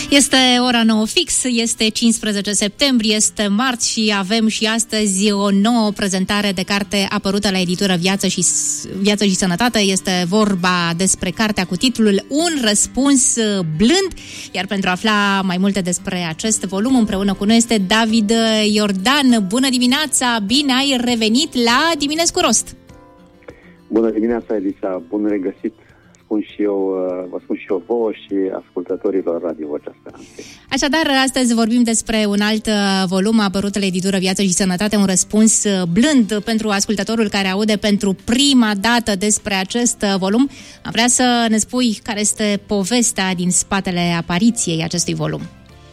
Este ora 9 fix, este 15 septembrie, este marți și avem și astăzi o nouă prezentare de carte apărută la editură Viață și Sănătate. Este vorba despre cartea cu titlul Un răspuns blând, iar pentru a afla mai multe despre acest volum, împreună cu noi este David Iordan. Bună dimineața, bine ai revenit la Diminescu Rost! Bună dimineața, Elisa, bun regăsit! Vă spun și eu vouă și ascultătorilor Radio Vocea Speranței. Așadar, astăzi vorbim despre un alt volum apărut la editură Viață și Sănătate, un răspuns blând pentru ascultătorul care aude pentru prima dată despre acest volum. Am vrea să ne spui care este povestea din spatele apariției acestui volum.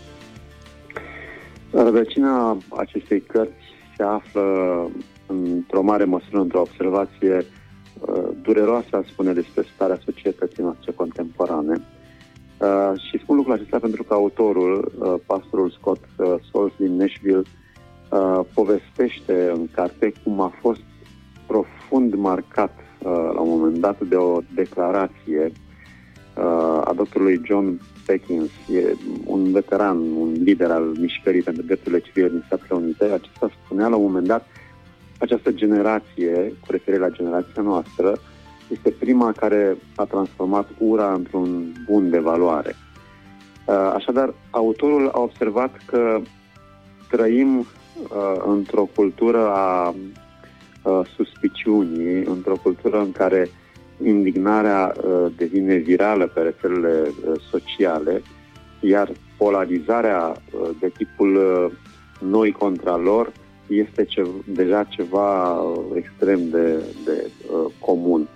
Rădăcina acestei cărți se află într-o mare măsură într-o observație dureroasă, aș spune, despre starea societății noastre contemporane. Și spun lucrul acesta pentru că autorul, pastorul Scott Sauls din Nashville, povestește în carte cum a fost profund marcat la un moment dat de o declarație a doctorului John Perkins, un veteran, un lider al mișcării pentru drepturile civile din Statele Unite. Acesta spunea la un moment dat: această generație, cu referire la generația noastră, este prima care a transformat ura într-un bun de valoare. Așadar, autorul a observat că trăim într-o cultură a suspiciunii, într-o cultură în care indignarea devine virală pe rețelele sociale, iar polarizarea de tipul noi contra lor este deja ceva extrem de comun.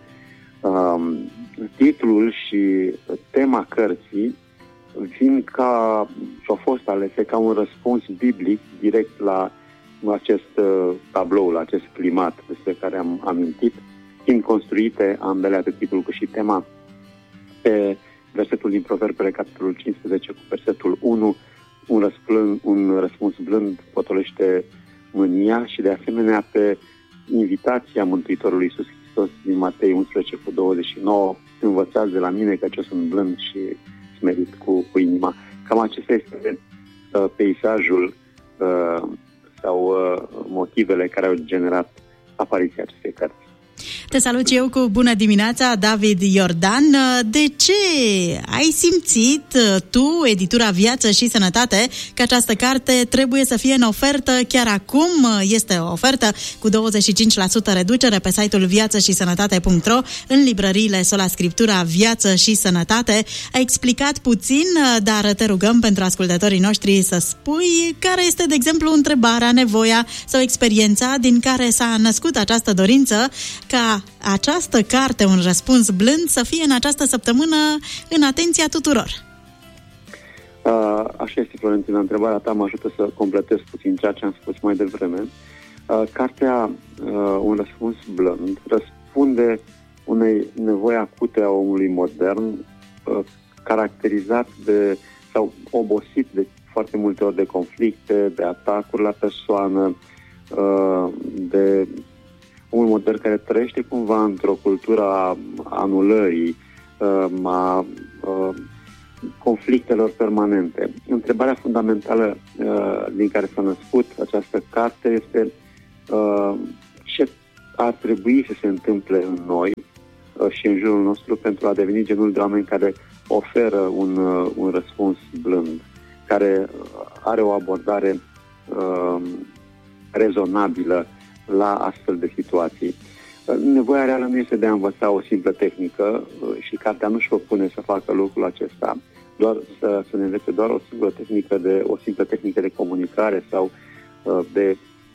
Titlul și tema cărții vin și au fost alese ca un răspuns biblic direct la acest tablou, la acest climat despre care am amintit, fiind construite ambele, atât titlul cât și tema, pe versetul din Proverbele, capitolul 15, cu versetul 1, un răspuns blând potolește mânia, și de asemenea pe invitația Mântuitorului Iisus Hristos din Matei 11 cu 29, învățați de la mine că eu sunt blând și smerit cu inima. Cam acesta este peisajul sau motivele care au generat apariția acestei cărți. Te salut eu cu bună dimineața, David Iordan. De ce ai simțit tu, editura Viață și Sănătate, că această carte trebuie să fie în ofertă chiar acum? Este o ofertă cu 25% reducere pe site-ul viațășisănătate.ro, în librăriile Sola Scriptura Viață și Sănătate. Ai explicat puțin, dar te rugăm pentru ascultătorii noștri să spui care este, de exemplu, întrebarea, nevoia sau experiența din care s-a născut această dorință ca această carte, un răspuns blând, să fie în această săptămână în atenția tuturor. Așa este, Florentina. Întrebarea ta mă ajută să completez puțin ceea ce am spus mai devreme. Cartea, un răspuns blând, răspunde unei nevoi acute a omului modern, caracterizat sau obosit de foarte multe ori de conflicte, de atacuri la persoană, de un model care trăiește cumva într-o cultură a anulării, a conflictelor permanente. Întrebarea fundamentală din care s-a născut această carte este ce ar trebui să se întâmple în noi și în jurul nostru pentru a deveni genul de oameni care oferă un răspuns blând, care are o abordare rezonabilă la astfel de situații. Nevoia reală nu este de a învăța o simplă tehnică și cartea nu își propune să facă lucrul acesta, doar să ne învețe doar o simplă tehnică de comunicare sau de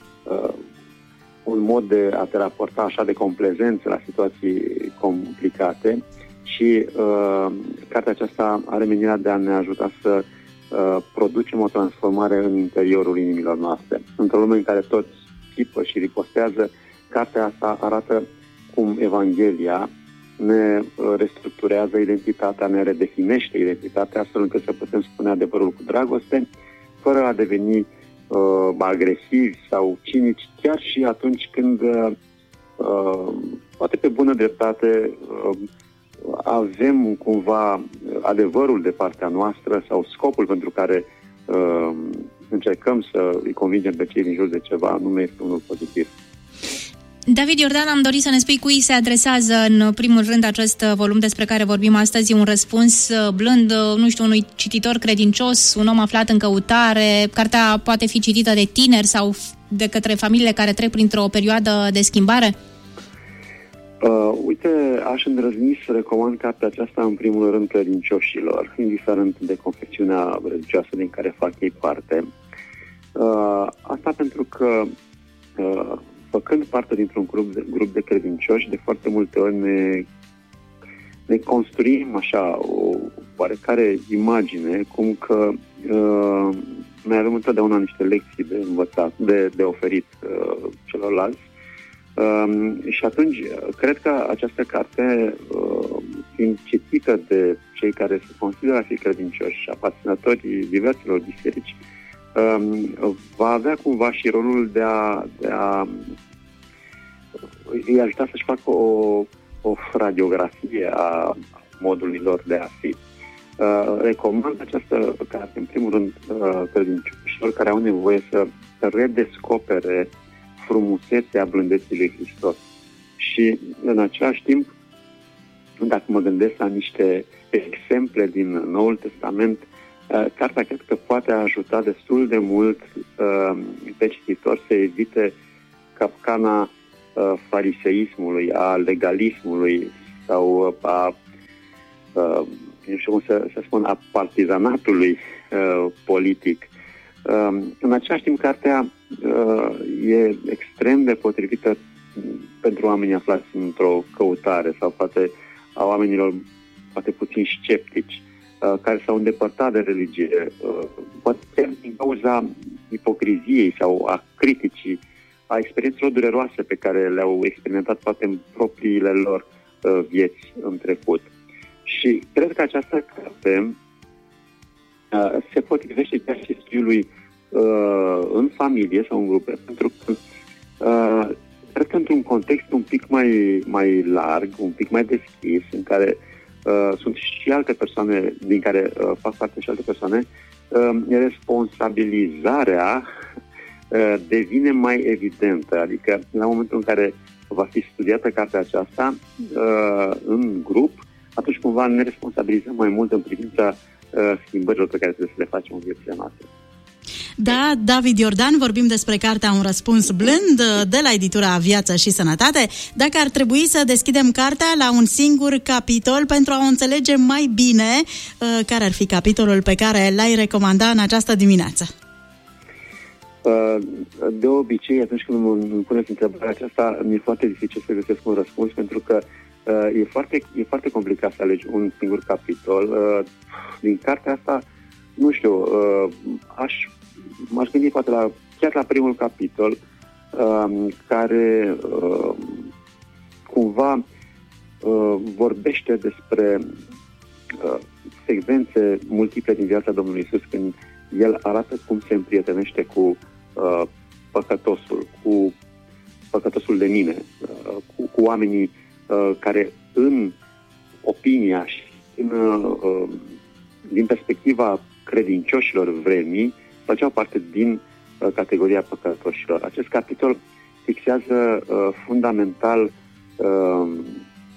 un mod de a te raporta așa de complezență la situații complicate, și cartea aceasta are menirea de a ne ajuta să producem o transformare în interiorul inimilor noastre. Într-o lume în care toți țipă și ripostează, cartea asta arată cum Evanghelia ne restructurează identitatea, ne redefinește identitatea, astfel încât să putem spune adevărul cu dragoste, fără a deveni agresivi sau cinici, chiar și atunci când, poate pe bună dreptate, avem cumva adevărul de partea noastră sau scopul pentru care încercăm să îi convingem pe cei din jur de ceva, nu este unul pozitiv. David Iordan, am dorit să ne spui cui se adresează în primul rând acest volum despre care vorbim astăzi. Un răspuns blând, nu știu, unui cititor credincios, un om aflat în căutare. Cartea poate fi citită de tineri sau de către familiile care trec printr-o perioadă de schimbare? Uite, aș îndrăzni să recomand cartea aceasta în primul rând credincioșilor, indiferent de confesiunea religioasă din care fac ei parte. Asta pentru că făcând parte dintr-un grup de credincioși, de foarte multe ori ne construim așa o oarecare imagine, cum că noi avem întotdeauna niște lecții de învățat, de oferit celorlalți. Și atunci, cred că această carte, fiind citită de cei care se consideră a fi credincioși și apasionatorii diverselor biserici, va avea cumva și rolul de a îi ajuta să-și facă o radiografie a modului lor de a fi. Recomand această carte, în primul rând, credincioșilor care au nevoie să redescopere frumusețea blândeții lui Hristos. Și, în același timp, dacă mă gândesc la niște exemple din Noul Testament, cartea cred că poate ajuta destul de mult pe cititor să evite capcana fariseismului, a legalismului sau nu știu cum să spun, a partizanatului politic. În același timp, cartea e extrem de potrivită pentru oamenii aflați într-o căutare sau poate a oamenilor poate puțin sceptici, care s-au îndepărtat de religie, poate din cauza ipocriziei sau a criticii, a experiențelor dureroase pe care le-au experimentat poate în propriile lor vieți în trecut. Și cred că această carte se potrivește chiar și studiului în familie sau în grupe, pentru că cred că într-un context un pic mai larg, un pic mai deschis, în care sunt și alte persoane, din care fac parte și alte persoane, responsabilizarea devine mai evidentă. Adică, la momentul în care va fi studiată cartea aceasta în grup, atunci cumva ne responsabilizăm mai mult în privința schimbărilor pe care trebuie să le facem în viețile noastre. Da, David Iordan, vorbim despre cartea Un răspuns blând de la editura Viață și Sănătate. Dacă ar trebui să deschidem cartea la un singur capitol pentru a o înțelege mai bine, care ar fi capitolul pe care l-ai recomanda în această dimineață? De obicei, atunci când îmi puneți întrebarea aceasta, mi-e foarte dificil să găsesc un răspuns, pentru că e foarte complicat să alegi un singur capitol. Din cartea asta, nu știu, m-aș gândi poate chiar la primul capitol, care cumva vorbește despre secvențe multiple din viața Domnului Iisus, când El arată cum se împrietenește cu păcătosul de mine, cu oamenii care în opinia și din perspectiva credincioșilor vremii făceau parte din categoria păcătoșilor. Acest capitol fixează fundamental